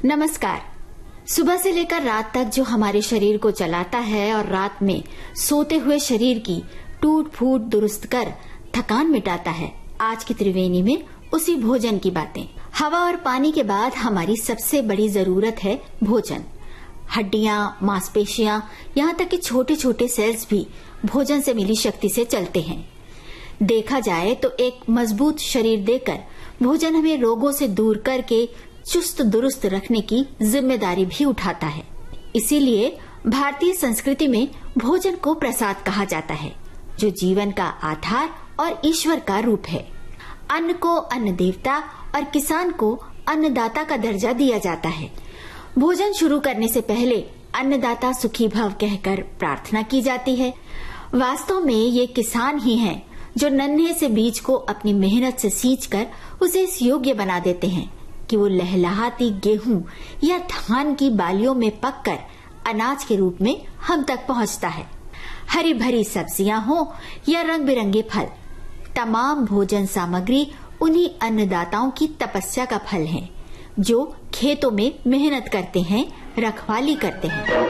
नमस्कार। सुबह से लेकर रात तक जो हमारे शरीर को चलाता है और रात में सोते हुए शरीर की टूट फूट दुरुस्त कर थकान मिटाता है, आज की त्रिवेणी में उसी भोजन की बातें। हवा और पानी के बाद हमारी सबसे बड़ी जरूरत है भोजन। हड्डियां, मांसपेशियां, यहाँ तक कि छोटे छोटे सेल्स भी भोजन से मिली शक्ति से चलते हैं। देखा जाए तो एक मजबूत शरीर देकर भोजन हमें रोगों से दूर करके चुस्त दुरुस्त रखने की जिम्मेदारी भी उठाता है। इसीलिए भारतीय संस्कृति में भोजन को प्रसाद कहा जाता है, जो जीवन का आधार और ईश्वर का रूप है। अन्न को अन्न देवता और किसान को अन्नदाता का दर्जा दिया जाता है। भोजन शुरू करने से पहले अन्नदाता सुखी भव कहकर प्रार्थना की जाती है। वास्तव में ये किसान ही हैं जो नन्हे से बीज को अपनी मेहनत से सींचकर उसे इस योग्य बना देते हैं कि वो लहलहाती गेहूं या धान की बालियों में पककर अनाज के रूप में हम तक पहुंचता है। हरी भरी सब्जियां हो या रंग बिरंगे फल, तमाम भोजन सामग्री उन्हीं अन्नदाताओं की तपस्या का फल है, जो खेतों में मेहनत करते हैं, रखवाली करते हैं।